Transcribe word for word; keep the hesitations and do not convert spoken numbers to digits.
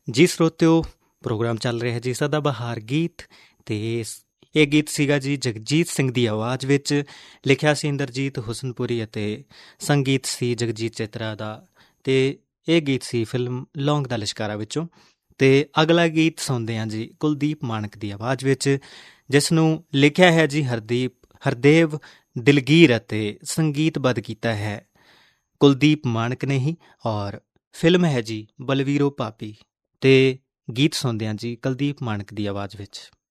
ਜੀ ਸਰੋਤਿਓ, ਪ੍ਰੋਗਰਾਮ ਚੱਲ ਰਿਹਾ ਜੀ ਸਦਾ ਬਹਾਰ ਗੀਤ, ਅਤੇ ਇਹ ਗੀਤ ਸੀਗਾ ਜੀ ਜਗਜੀਤ ਸਿੰਘ ਦੀ ਆਵਾਜ਼ ਵਿੱਚ। ਲਿਖਿਆ ਸੀ ਇੰਦਰਜੀਤ ਹੁਸਨਪੁਰੀ ਅਤੇ ਸੰਗੀਤ ਸੀ ਜਗਜੀਤ ਚਿੱਤਰਾ ਦਾ, ਅਤੇ ਇਹ ਗੀਤ ਸੀ ਫਿਲਮ ਲੌਂਗ ਦਾ ਲਿਸ਼ਕਾਰਾ ਵਿੱਚੋਂ। ਅਤੇ ਅਗਲਾ ਗੀਤ ਸੁਣਦੇ ਹਾਂ ਜੀ ਕੁਲਦੀਪ ਮਾਣਕ ਦੀ ਆਵਾਜ਼ ਵਿੱਚ, ਜਿਸ ਨੂੰ ਲਿਖਿਆ ਹੈ ਜੀ ਹਰਦੀਪ ਹਰਦੇਵ ਦਿਲਗੀਰ ਅਤੇ ਸੰਗੀਤਬੱਧ ਕੀਤਾ ਹੈ ਕੁਲਦੀਪ ਮਾਣਕ ਨੇ ਹੀ, ਔਰ ਫਿਲਮ ਹੈ ਜੀ ਬਲਵੀਰੋ ਭਾਬੀ। ਅਤੇ ਗੀਤ ਸੁਣਦੇ ਹਾਂ ਜੀ ਕੁਲਦੀਪ ਮਾਣਕ ਦੀ ਆਵਾਜ਼ ਵਿੱਚ।